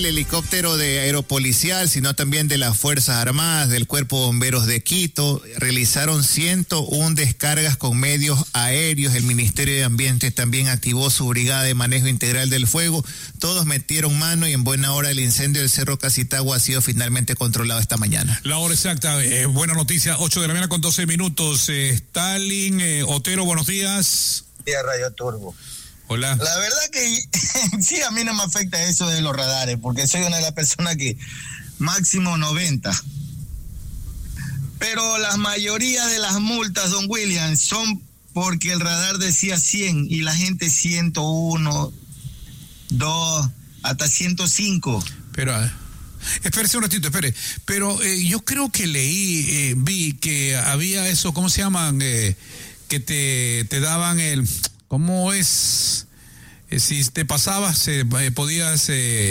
El helicóptero de aeropolicial, sino también de las Fuerzas Armadas, del Cuerpo de Bomberos de Quito, realizaron 101 descargas con medios aéreos. El Ministerio de Ambiente también activó su brigada de manejo integral del fuego. Todos metieron mano y en buena hora el incendio del Cerro Casitagua ha sido finalmente controlado esta mañana. La hora exacta, buena noticia, 8 de la mañana con 12 minutos. Stalin, Otero, buenos días. Radio Turbo. Hola. La verdad que sí, a mí no me afecta eso de los radares, porque soy una de las personas que máximo 90. Pero la mayoría de las multas, don William, son porque el radar decía 100 y la gente 101, 2, hasta 105. Pero, espérese un ratito, espere. Pero yo creo que vi que había eso, ¿cómo se llaman? Que te daban el... ¿Cómo es? Si te pasabas, podías,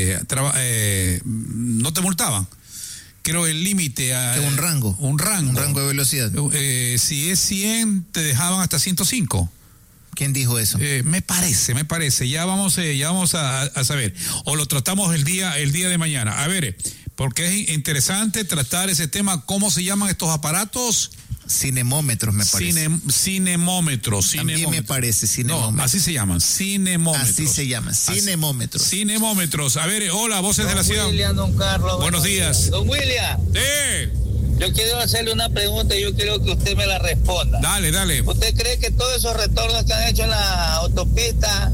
no te multaban. Creo el límite a... Un rango de velocidad. Si es 100, te dejaban hasta 105. ¿Quién dijo eso? Me parece. Ya vamos a saber. O lo tratamos el día de mañana. A ver, porque es interesante tratar ese tema. ¿Cómo se llaman estos aparatos? Cinemómetros, me parece. Cinemómetros. A mí me parece cinemómetros. No, así se llaman, cinemómetros. Así se llaman, cinemómetros. Cinemómetros. A ver, hola, voces de la ciudad. William, don Carlos. Buenos días. Don William. Sí. Yo quiero hacerle una pregunta y yo quiero que usted me la responda. Dale. ¿Usted cree que todos esos retornos que han hecho en la autopista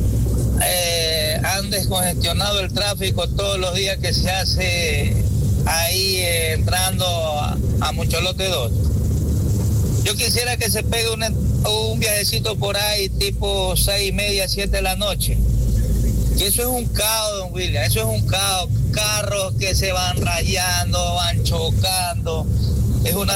han descongestionado el tráfico todos los días que se hace ahí entrando a Mucholote 2? Yo quisiera que se pegue un viajecito por ahí tipo 6:30, 7 de la noche. Y eso es un caos, don William, eso es un caos. Carros que se van rayando, van chocando. Es una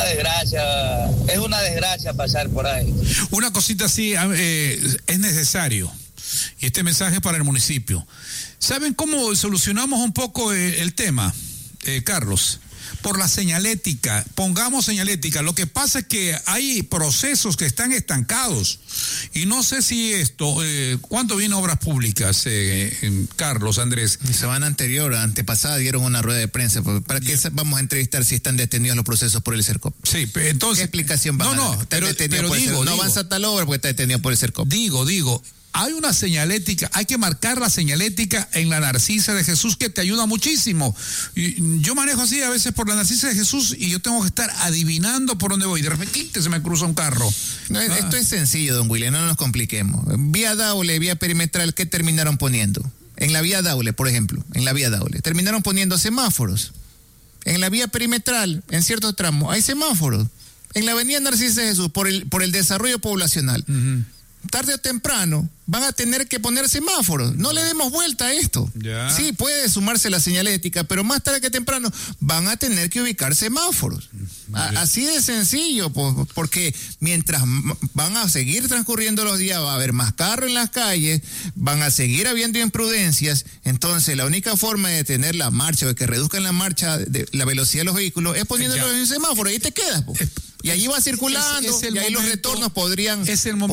desgracia pasar por ahí. Una cosita así, es necesario. Y este mensaje para el municipio. ¿Saben cómo solucionamos un poco el tema, Carlos? Por la señalética, pongamos señalética. Lo que pasa es que hay procesos que están estancados y no sé si esto, ¿cuándo viene Obras Públicas, Carlos, Andrés? La semana antepasada dieron una rueda de prensa. ¿Para qué vamos a entrevistar si están detenidos los procesos por el CERCOP? Sí, entonces... ¿Qué explicación van a dar? No avanza tal obra porque está detenido por el CERCOP. Digo, hay una señalética, hay que marcar la señalética en la Narcisa de Jesús que te ayuda muchísimo. Y yo manejo así a veces por la Narcisa de Jesús y yo tengo que estar adivinando por dónde voy. De repente se me cruza un carro. No, esto es sencillo, don William, no nos compliquemos. Vía Daule, vía perimetral, ¿qué terminaron poniendo? En la vía Daule, por ejemplo, terminaron poniendo semáforos. En la vía perimetral, en ciertos tramos, hay semáforos. En la avenida Narcisa de Jesús, por el desarrollo poblacional. Uh-huh. Tarde o temprano van a tener que poner semáforos. No le demos vuelta a esto. Ya. Sí, puede sumarse la señalética, pero más tarde que temprano van a tener que ubicar semáforos. Así de sencillo, porque mientras van a seguir transcurriendo los días, va a haber más carros en las calles, van a seguir habiendo imprudencias. Entonces, la única forma de detener la marcha o de que reduzcan la marcha, de la velocidad de los vehículos, es poniéndolos en semáforo. Ahí te quedas, y allí va circulando, y ahí los retornos podrían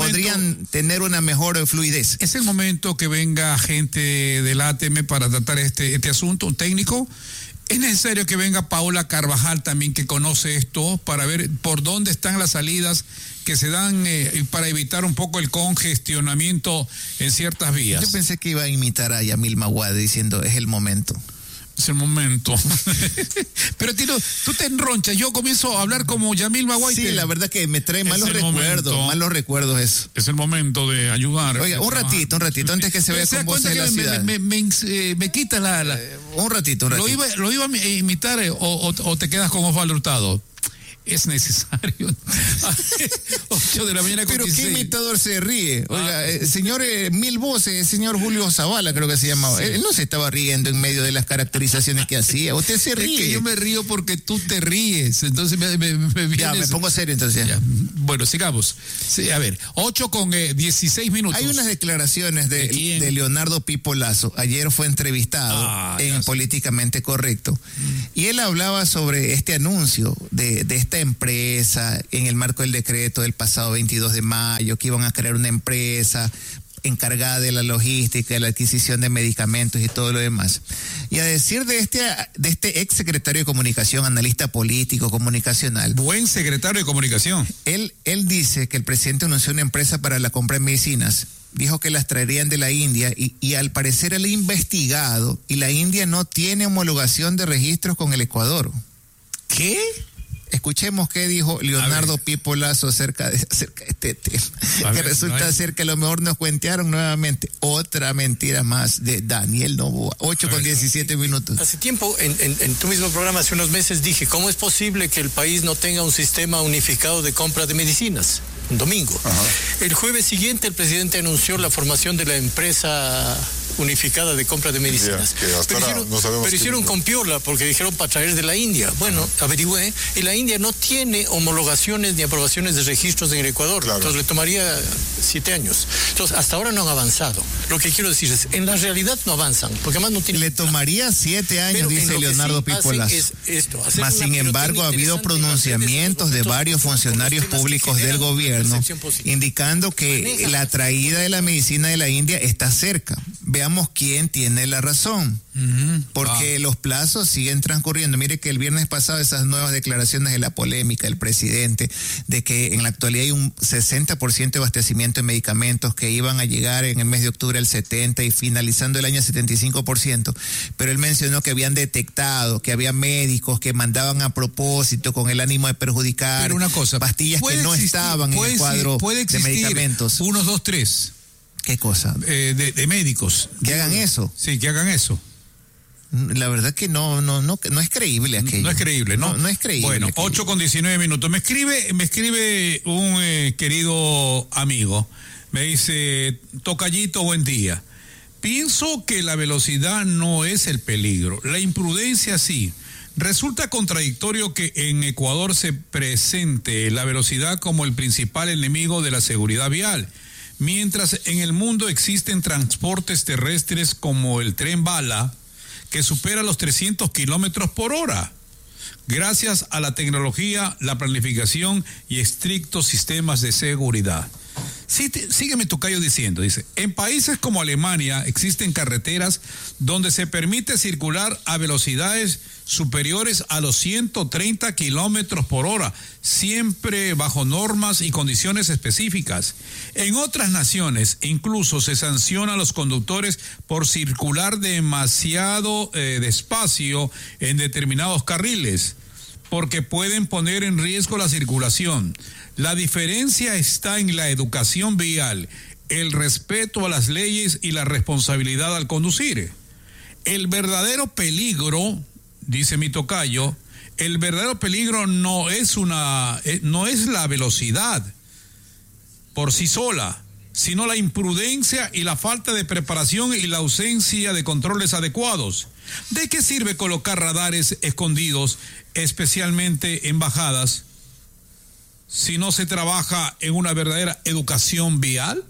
tener una mejor fluidez. Es el momento que venga gente del ATM para tratar este asunto, un técnico. Es necesario que venga Paola Carvajal también, que conoce esto, para ver por dónde están las salidas que se dan para evitar un poco el congestionamiento en ciertas vías. Yo pensé que iba a imitar a Yamil Maguad diciendo, es el momento. Es el momento. Pero Tino, tú te enronchas, yo comienzo a hablar como Yamil Maguad. Sí, la verdad que me trae malos recuerdos eso. Es el momento de ayudar. Oiga, un ratito, antes que se vea con Voces de la Ciudad. Me quita la... Un ratito. ¿Lo iba a imitar o te quedas con Osvaldo Hurtado? Es necesario. 8 de la mañana con Pero 16. ¿qué imitador se ríe? Oiga, señor Mil Voces, señor Julio Zavala, creo que se llamaba. Sí. Él no se estaba riendo en medio de las caracterizaciones que hacía. Usted se ríe. Es que yo me río porque tú te ríes. Entonces me ya, me pongo serio entonces. Ya. Bueno, sigamos. Sí, a ver, 8 con 16 minutos. Hay unas declaraciones de Leonardo Pipo Lazo. Ayer fue entrevistado en Políticamente Correcto. Y él hablaba sobre este anuncio de esta empresa en el marco del decreto del pasado 22 de mayo, que iban a crear una empresa encargada de la logística, de la adquisición de medicamentos y todo lo demás. Y a decir de este ex secretario de Comunicación, analista político, comunicacional. Buen secretario de Comunicación. Él dice que el presidente anunció una empresa para la compra de medicinas. Dijo que las traerían de la India y al parecer él ha investigado y la India no tiene homologación de registros con el Ecuador. ¿Qué? Escuchemos qué dijo Leonardo Pipolazo acerca de este tema. Que resulta ser que a lo mejor nos cuentearon nuevamente otra mentira más de Daniel Noboa. 8:17. Hace tiempo, en tu mismo programa, hace unos meses, dije, ¿cómo es posible que el país no tenga un sistema unificado de compra de medicinas? Un domingo. Ajá. El jueves siguiente el presidente anunció la formación de la empresa unificada de compra de medicinas. Pero hicieron con piola porque dijeron para traer de la India. Bueno, averigüé, y la India no tiene homologaciones ni aprobaciones de registros en el Ecuador. Claro. Entonces le tomaría 7 años. Entonces, hasta ahora no han avanzado. Lo que quiero decir es, en la realidad no avanzan, porque además no tienen... Le tomaría 7 años, dice Leonardo Pipolazo. Más sin embargo, ha habido pronunciamientos de varios funcionarios públicos del gobierno indicando que la traída de la medicina de la India está cerca. Veamos quién tiene la razón. Porque los plazos siguen transcurriendo. Mire que el viernes pasado esas nuevas declaraciones de la polémica del presidente de que en la actualidad hay un 60% de abastecimiento de medicamentos que iban a llegar en el mes de octubre al 70% y finalizando el año 75%, pero él mencionó que habían detectado que había médicos que mandaban a propósito con el ánimo de perjudicar. Pero una cosa, pastillas que no estaban en el cuadro de medicamentos. 1, 2, 3. ¿Qué cosa? De médicos. ¿Que hagan eso? Sí, que hagan eso. La verdad que no es creíble aquello. No es creíble, ¿no? No es creíble. Bueno, 8:19. Me escribe un querido amigo. Me dice, tocallito, buen día. Pienso que la velocidad no es el peligro. La imprudencia sí. Resulta contradictorio que en Ecuador se presente la velocidad como el principal enemigo de la seguridad vial, mientras en el mundo existen transportes terrestres como el tren bala, que supera los 300 kilómetros por hora, gracias a la tecnología, la planificación y estrictos sistemas de seguridad. Sígueme tocayo diciendo, dice, en países como Alemania existen carreteras donde se permite circular a velocidades superiores a los 130 kilómetros por hora, siempre bajo normas y condiciones específicas. En otras naciones incluso se sanciona a los conductores por circular demasiado despacio en determinados carriles, porque pueden poner en riesgo la circulación. La diferencia está en la educación vial, el respeto a las leyes y la responsabilidad al conducir. El verdadero peligro, dice mi tocayo, el verdadero peligro no es la velocidad por sí sola, sino la imprudencia y la falta de preparación y la ausencia de controles adecuados. ¿De qué sirve colocar radares escondidos, especialmente en bajadas, si no se trabaja en una verdadera educación vial?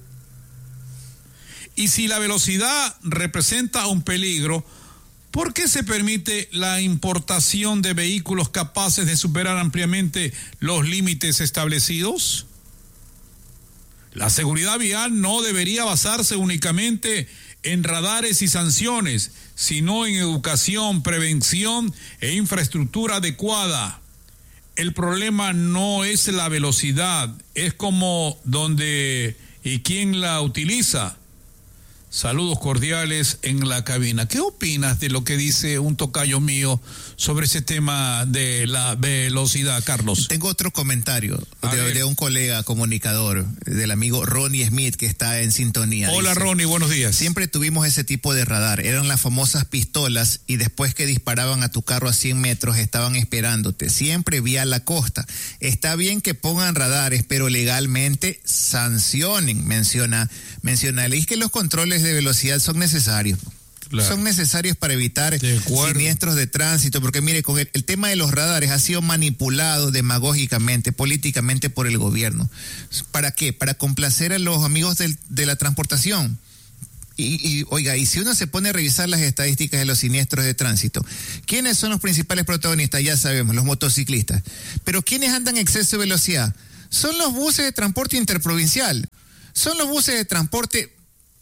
Y si la velocidad representa un peligro, ¿por qué se permite la importación de vehículos capaces de superar ampliamente los límites establecidos? La seguridad vial no debería basarse únicamente en radares y sanciones, sino en educación, prevención e infraestructura adecuada. El problema no es la velocidad, es como, dónde y quién la utiliza. Saludos cordiales en la cabina. ¿Qué opinas de lo que dice un tocayo mío sobre ese tema de la velocidad, Carlos? Tengo otro comentario de un colega comunicador, del amigo Ronnie Smith, que está en sintonía. Hola, dice, Ronnie, buenos días. Siempre tuvimos ese tipo de radar. Eran las famosas pistolas y después que disparaban a tu carro a 100 metros estaban esperándote. Siempre vía la costa. Está bien que pongan radares, pero legalmente sancionen, menciona. Es que los controles de velocidad son necesarios. Claro. Son necesarios para evitar siniestros de tránsito, porque mire, con el tema de los radares ha sido manipulado demagógicamente, políticamente por el gobierno. ¿Para qué? Para complacer a los amigos de la transportación. Oiga, y si uno se pone a revisar las estadísticas de los siniestros de tránsito, ¿quiénes son los principales protagonistas? Ya sabemos, los motociclistas. Pero ¿quiénes andan en exceso de velocidad? Son los buses de transporte interprovincial. Son los buses de transporte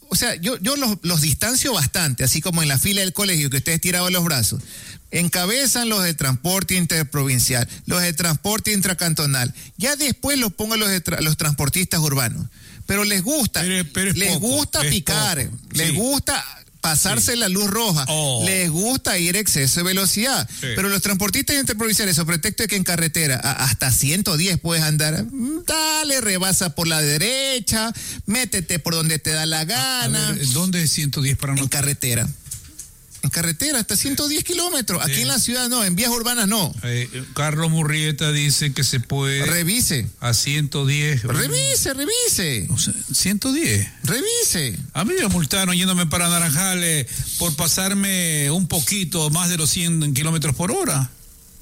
o sea, yo los distancio bastante, así como en la fila del colegio que ustedes tiraban los brazos. Encabezan los de transporte interprovincial, los de transporte intracantonal. Ya después los pongo los transportistas urbanos. Pero les gusta, pero les poco, gusta picar, poco. les gusta pasarse la luz roja, les gusta ir exceso de velocidad. Sí. Pero los transportistas interprovinciales, sobre pretexto de que en carretera hasta 110 puedes andar, dale, rebasa por la derecha, métete por donde te da la gana. A ver, ¿dónde es 110 para En carretera. En carretera, hasta 110 kilómetros. Aquí en la ciudad no, en vías urbanas no. Carlos Murrieta dice que se puede... Revise. A 110. Revise. O sea, 110. Revise. A mí me multaron yéndome para Naranjales por pasarme un poquito más de los 100 kilómetros por hora.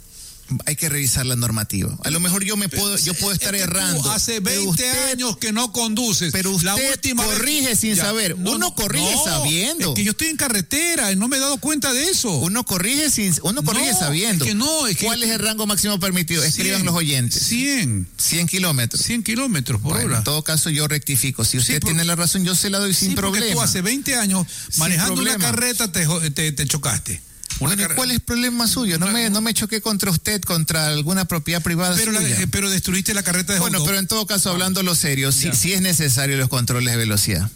Hay que revisar la normativa. A lo mejor yo puedo estar errando. Hace 20 años que no conduces. Pero usted corrige sin saber. Uno corrige sabiendo. Es que yo estoy en carretera y no me he dado cuenta de eso. Uno corrige sabiendo. ¿Cuál es el rango máximo permitido? Escriban los oyentes. 100 kilómetros. 100 kilómetros por hora. En todo caso yo rectifico. Si usted tiene la razón, yo se la doy sin problema. Tú hace 20 años manejando una carreta te chocaste. Bueno, ¿cuál es el problema suyo? No me choqué contra usted, contra alguna propiedad privada suya. Pero destruiste la carreta de Bueno, pero en todo caso, hablando lo serio, sí es necesario los controles de velocidad.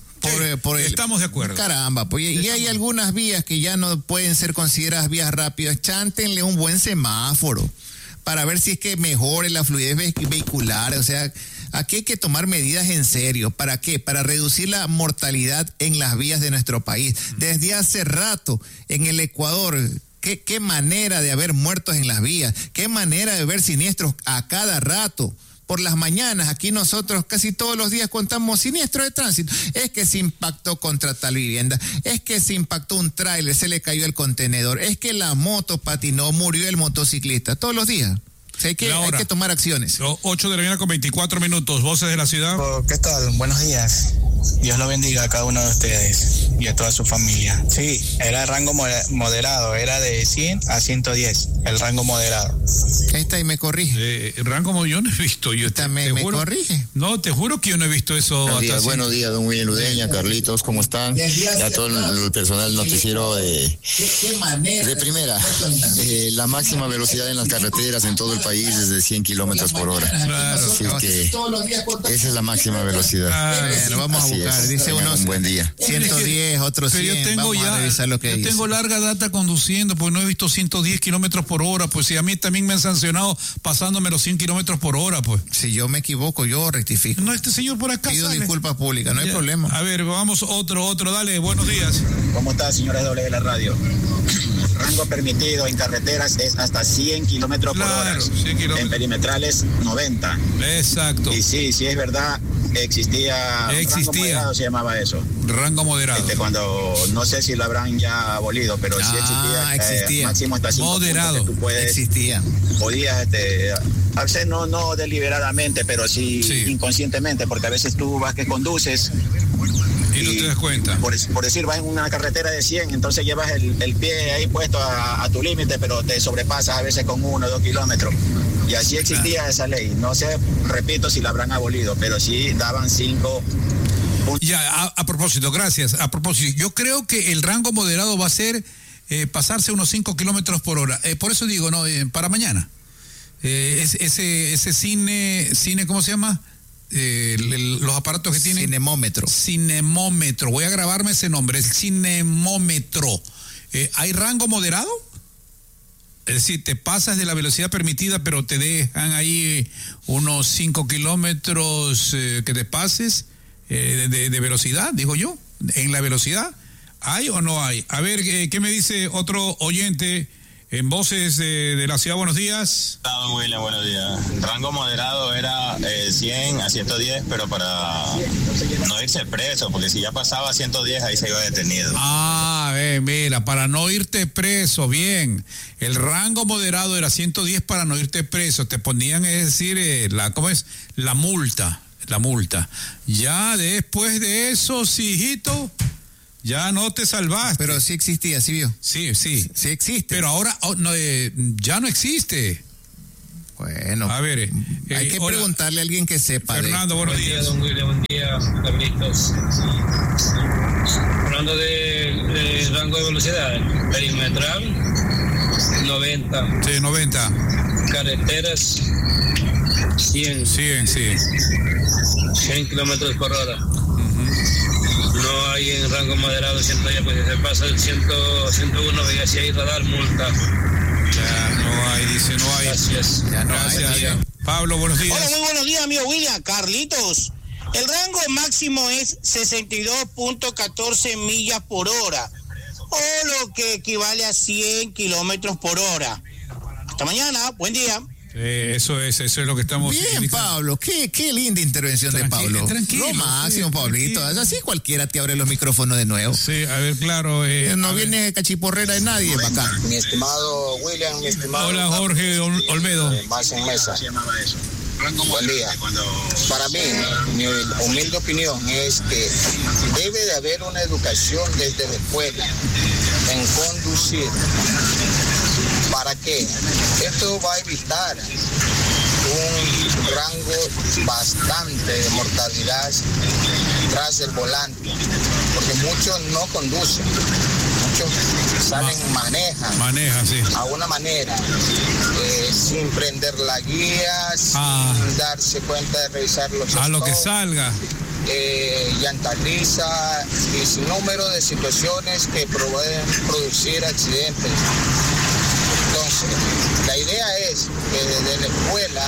Estamos de acuerdo. Caramba, pues, y hay algunas vías que ya no pueden ser consideradas vías rápidas. Chántenle un buen semáforo para ver si es que mejore la fluidez vehicular. O sea, aquí hay que tomar medidas en serio. ¿Para qué? Para reducir la mortalidad en las vías de nuestro país. Desde hace rato en el Ecuador, qué manera de haber muertos en las vías, qué manera de ver siniestros a cada rato. Por las mañanas, aquí nosotros casi todos los días contamos siniestros de tránsito. Es que se impactó contra tal vivienda, es que se impactó un tráiler, se le cayó el contenedor, es que la moto patinó, murió el motociclista, todos los días. O sea, hay que tomar acciones. 8 de la mañana con 24 minutos, Voces de la Ciudad. ¿Qué tal? Buenos días. Dios lo bendiga a cada uno de ustedes y a toda su familia. Sí, era el rango moderado, era de 100 a 110, el rango moderado. Y me corrige. El rango yo no he visto. ¿Me corrige? No, te juro que yo no he visto eso. Buenos días, don William Ludeña, Carlitos, ¿cómo están? Y a todo el personal noticiero de primera. La máxima velocidad en las carreteras en todo el país es de 100 kilómetros por hora. Claro. Así que esa es la máxima velocidad. Bueno, vamos a buscar. Dice unos un buen día. 110, otros 100. Vamos a revisar lo que dice. Yo tengo larga data conduciendo, pues no he visto 110 kilómetros por hora. Pues si a mí también me han sancionado pasándome los 100 kilómetros por hora, pues. Si yo me equivoco, yo rectifico. No, este señor por acá pido disculpas públicas, no hay problema. A ver, vamos otro, dale, buenos días. ¿Cómo está, señora doble de la radio? El rango permitido en carreteras es hasta 100 kilómetros por hora. 100 kilómetros. En perimetrales, 90. Exacto. Y sí, es verdad, existía. Rango moderado se llamaba eso. Rango moderado. Cuando, no sé si lo habrán ya abolido, pero sí existía. Máximo hasta 5 moderado. Tú puedes, podías, a veces no deliberadamente, pero sí inconscientemente, porque a veces tú vas que conduces y no te das cuenta. Por decir, vas en una carretera de 100, entonces llevas el pie ahí puesto a tu límite, pero te sobrepasas a veces con 1 o 2 kilómetros. Y así existía esa ley. No sé, repito, si la habrán abolido, pero sí daban 5. Ya, a propósito, gracias. A propósito, yo creo que el rango moderado va a ser pasarse unos 5 kilómetros por hora. Por eso digo, no, para mañana. Ese cine, ¿cómo se llama? Los aparatos que tienen. Cinemómetro. Voy a grabarme ese nombre, el cinemómetro. ¿Hay rango moderado? Es decir, te pasas de la velocidad permitida, pero te dejan ahí unos 5 kilómetros que te pases de velocidad, digo yo, en la velocidad. ¿Hay o no hay? A ver, ¿qué me dice otro oyente en Voces de la Ciudad? Buenos días. Don William, buenos días. Rango moderado era 100 a 110, pero para no irse preso, porque si ya pasaba 110, ahí se iba detenido. Mira, para no irte preso, bien. El rango moderado era 110 para no irte preso. Te ponían, es decir, la multa. Ya después de eso, sí, hijito, ya no te salvaste. Pero sí existía, ¿sí vio? Sí. Sí existe. Pero ahora ya no existe. Bueno, a ver, hay que preguntarle a alguien que sepa. Fernando, buenos días. Don William, buen día. día, Carlitos. Hablando de rango de velocidad, perimetral, 90. Sí, 90. Carreteras, 100. 100, sí. 100 kilómetros por hora. No hay en rango moderado 110, pues si se pasa el 101, y así hay radar, multa. Ya no hay, dice, no hay. Gracias. Ya no gracias. Hay. Pablo, buenos días. Hola, muy buenos días, amigo William. Carlitos, el rango máximo es 62.14 millas por hora, o lo que equivale a 100 kilómetros por hora. Hasta mañana, buen día. Eso es lo que estamos... Bien, Pablo, qué linda intervención de Pablo. Tranquilo. Lo máximo, Pablito. Así cualquiera te abre los micrófonos de nuevo. Sí, a ver, claro. No viene cachiporrera de nadie para acá. Mi estimado William, mi estimado... Hola, Jorge Olmedo. Más en mesa. Buen día. Para mí, mi humilde opinión es que debe de haber una educación desde la escuela en conducir. ¿Para qué? Esto va a evitar un rango bastante de mortalidad tras el volante, porque muchos no conducen, muchos manejan sí, a una manera, sin prender la guía, sin darse cuenta de revisar los a lo que salga. Llanta lisa y sin número de situaciones que pueden producir accidentes. Entonces, la idea es que desde la escuela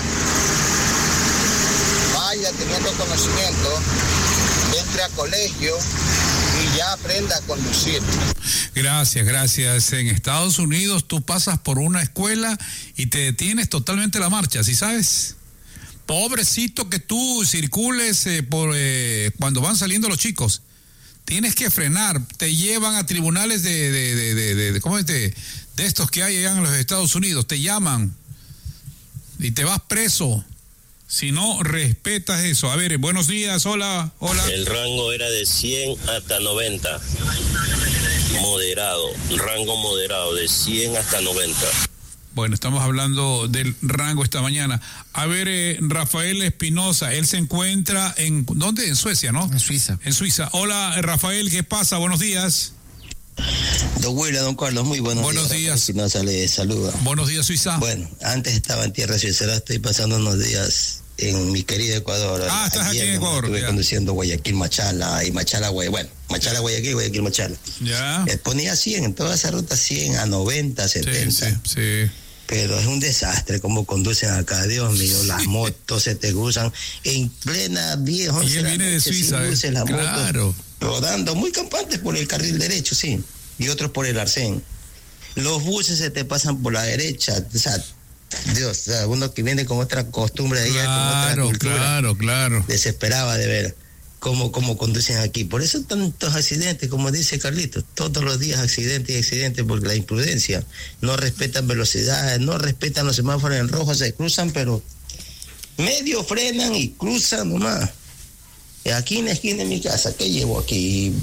vaya teniendo conocimiento, entre a colegio y ya aprenda a conducir. Gracias. En Estados Unidos tú pasas por una escuela y te detienes totalmente la marcha, ¿sí sabes? Pobrecito que tú circules cuando van saliendo los chicos. Tienes que frenar, te llevan a tribunales ¿cómo es? De estos que hay allá en los Estados Unidos, te llaman y te vas preso si no respetas eso. A ver, buenos días, hola. El rango era de 100 hasta 90, rango moderado, de 100 hasta 90. Bueno, estamos hablando del rango esta mañana. A ver, Rafael Espinosa, él se encuentra en... ¿Dónde? En Suecia, ¿no? En Suiza. En Suiza. Hola, Rafael, ¿qué pasa? Buenos días. Don William, don Carlos, muy buenos días. Buenos días. Espinosa le saluda. Buenos días, Suiza. Bueno, antes estaba en tierra suiza, ahora estoy pasando unos días en mi querido Ecuador. Estás aquí en Ecuador. Estuve conduciendo Guayaquil-Machala y Machala-Guayaquil, Guayaquil-Machala. Ya. Ponía 100, en toda esa ruta 100 a 90, 70. Sí. Pero es un desastre cómo conducen acá, Dios mío, las motos se te cruzan en plena 10, 11 y él viene de Suiza, claro. Rodando, muy campantes por el carril derecho, sí, y otros por el arcén. Los buses se te pasan por la derecha, o sea, Dios, o sea, uno que viene con otra costumbre de allá, con otra cultura, claro. Desesperaba de ver cómo conducen aquí. Por eso tantos accidentes, como dice Carlitos, todos los días accidentes, porque la imprudencia, no respetan velocidades, no respetan los semáforos en rojo, se cruzan, pero medio frenan y cruzan nomás. Aquí en la esquina de mi casa, ¿qué llevo aquí?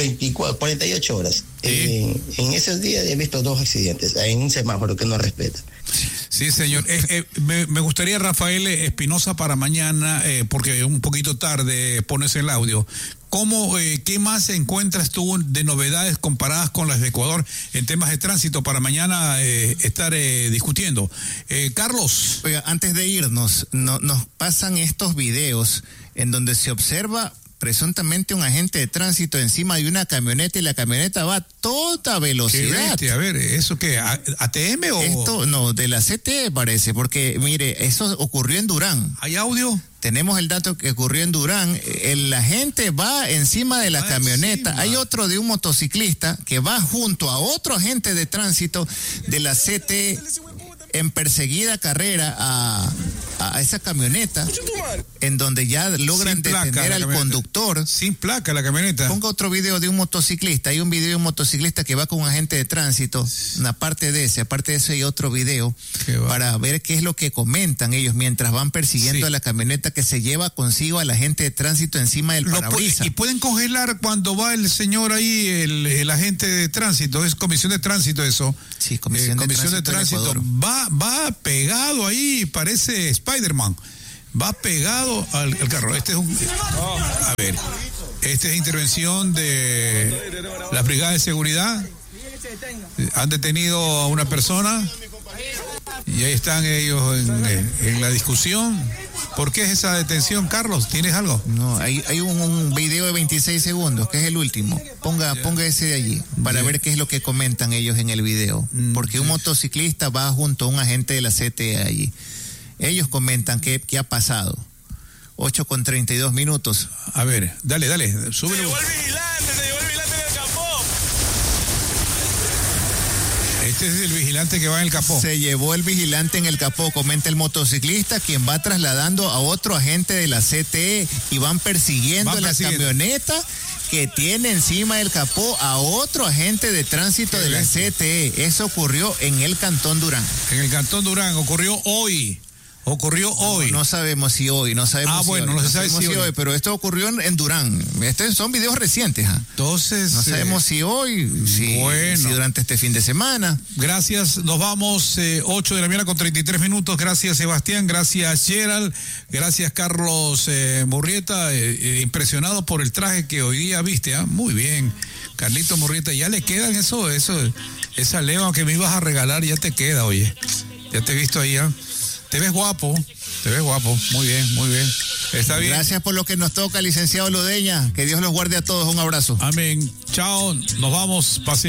48 horas. ¿Sí? En esos días he visto 2 accidentes en un semáforo que no respetan. Sí, señor. Me gustaría, Rafael Espinosa, para mañana, porque un poquito tarde pones el audio, ¿qué más encuentras tú de novedades comparadas con las de Ecuador en temas de tránsito para mañana estar discutiendo? Carlos. Oiga, antes de irnos, nos pasan estos videos en donde se observa presuntamente un agente de tránsito encima de una camioneta y la camioneta va a toda velocidad. A ver, ¿eso qué? ¿ATM o...? Esto, no, de la CTE parece, porque mire, eso ocurrió en Durán. ¿Hay audio? Tenemos el dato que ocurrió en Durán. El agente va encima de la camioneta. Hay otro de un motociclista que va junto a otro agente de tránsito de la CTE en perseguida carrera a esa camioneta, en donde ya logran detener al conductor. Sin placa la camioneta. Ponga otro video de un motociclista. Hay un video de un motociclista que va con un agente de tránsito. Aparte de ese hay otro video para ver qué es lo que comentan ellos mientras van persiguiendo a la camioneta que se lleva consigo al agente de tránsito encima del parabrisas. Y pueden congelar cuando va el señor ahí, el agente de tránsito. Es comisión de tránsito eso. Sí, comisión de tránsito. Va pegado ahí, parece Spider-Man. Va pegado al carro. Este es intervención de la Brigada de Seguridad. Han detenido a una persona y ahí están ellos en la discusión. ¿Por qué es esa detención, Carlos? ¿Tienes algo? No, hay un video de 26 segundos, que es el último. Ponga ese de allí, para ver qué es lo que comentan ellos en el video. Porque un motociclista va junto a un agente de la CTE allí. Ellos comentan qué ha pasado. 8:32. A ver, dale, súbelo. Se llevó el vigilante en el capó. Este es el vigilante que va en el capó. Se llevó el vigilante en el capó, comenta el motociclista, quien va trasladando a otro agente de la CTE y van persiguiendo la camioneta que tiene encima del capó a otro agente de tránsito de la CTE. Eso ocurrió en el Cantón Durán. En el Cantón Durán, ocurrió hoy. No sabemos si hoy, no se sabe si hoy, pero esto ocurrió en Durán. Estos son videos recientes. Entonces, no sabemos si hoy, si durante este fin de semana. Gracias, nos vamos 8 de la mañana con 33 minutos. Gracias, Sebastián, gracias, Gerald, gracias, Carlos Murrieta, impresionado por el traje que hoy día viste, muy bien, Carlito Murrieta, ya le quedan esa leva que me ibas a regalar, ya te queda, oye, ya te he visto ahí, Te ves guapo, muy bien. Está bien. Gracias por lo que nos toca, licenciado Ludeña. Que Dios los guarde a todos. Un abrazo. Amén. Chao, nos vamos. Pasen.